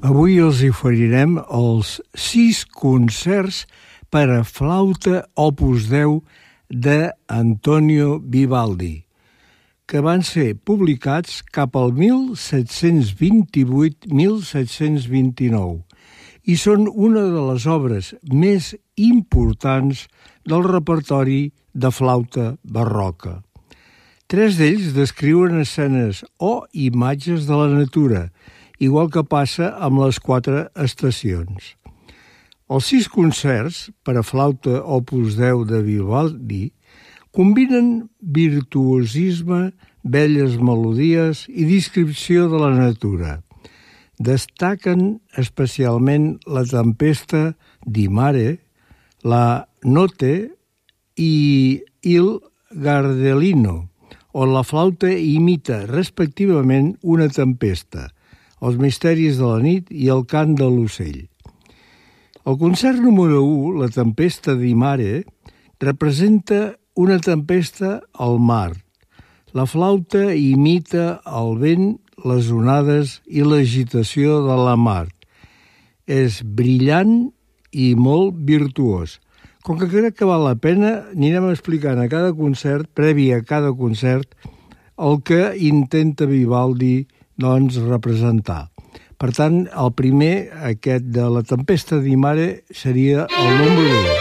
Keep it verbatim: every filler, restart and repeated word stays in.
Avui els oferirem els sis concerts per a flauta opus deu d'Antonio Vivaldi, que van ser publicats cap al mil set-cents vint-i-vuit a mil set-cents vint-i-nou i són una de les obres més importants del repertori de flauta barroca. Tres d'ells descriuen escenes o imatges de la natura, igual que passa amb les quatre estacions. Els sis concerts per a flauta opus deu de Vivaldi combinen virtuosisme, belles melodies i descripció de la natura. Destaquen especialment la tempesta di Mare, la Notte i il Gardelino, on la flauta imita respectivament una tempesta, els misteris de la nit i el cant de l'ocell. El concert número u, la tempesta di Mare, representa una tempesta al mar. La flauta imita el vent, les onades i l'agitació de la mar. És brillant i molt virtuós. Com que crec que val la pena, anirem explicant a cada concert, previ a cada concert, el que intenta Vivaldi doncs, representar. Per tant, el primer, aquest de la tempesta di Mare, seria el número u.